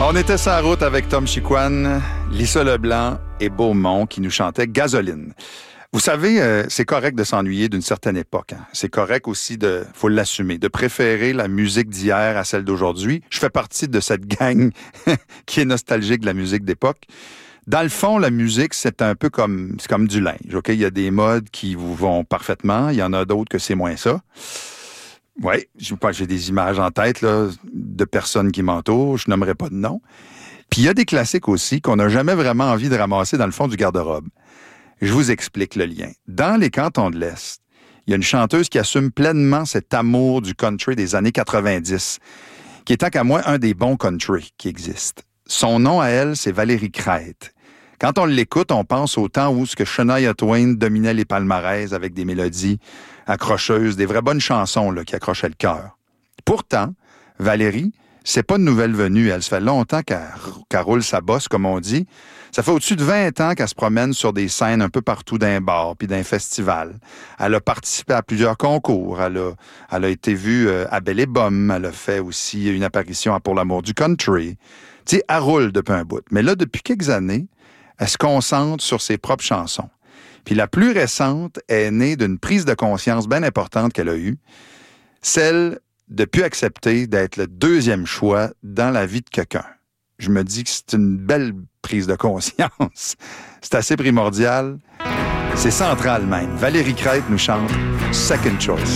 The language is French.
On était sur la route avec Tom Chicoine, Lisa Leblanc et Beaumont qui nous chantaient Gasoline. Vous savez, c'est correct de s'ennuyer d'une certaine époque. Hein. C'est correct aussi faut l'assumer, de préférer la musique d'hier à celle d'aujourd'hui. Je fais partie de cette gang qui est nostalgique de la musique d'époque. Dans le fond, la musique, c'est un peu comme du linge. Ok, il y a des modes qui vous vont parfaitement, il y en a d'autres que c'est moins ça. Oui, j'ai des images en tête là, de personnes qui m'entourent, je nommerai pas de nom. Puis il y a des classiques aussi qu'on n'a jamais vraiment envie de ramasser dans le fond du garde-robe. Je vous explique le lien. Dans les cantons de l'Est, il y a une chanteuse qui assume pleinement cet amour du country des années 90, qui est tant qu'à moi un des bons country qui existent. Son nom à elle, c'est Valérie Crête. Quand on l'écoute, on pense au temps où Shania Twain dominait les palmarès avec des mélodies accrocheuses, des vraies bonnes chansons là, qui accrochaient le cœur. Pourtant, Valérie, c'est pas une nouvelle venue. Elle se fait longtemps qu'elle roule sa bosse, comme on dit. Ça fait au-dessus de 20 ans qu'elle se promène sur des scènes un peu partout d'un bar puis d'un festival. Elle a participé à plusieurs concours. Elle a été vue à Belle et Bomme. Elle a fait aussi une apparition à Pour l'amour du country. Tu sais, elle roule depuis un bout. Mais là, depuis quelques années, elle se concentre sur ses propres chansons. Puis la plus récente est née d'une prise de conscience bien importante qu'elle a eue, celle de plus accepter d'être le deuxième choix dans la vie de quelqu'un. Je me dis que c'est une belle prise de conscience. C'est assez primordial. C'est central même. Valérie Crête nous chante « Second Choice ».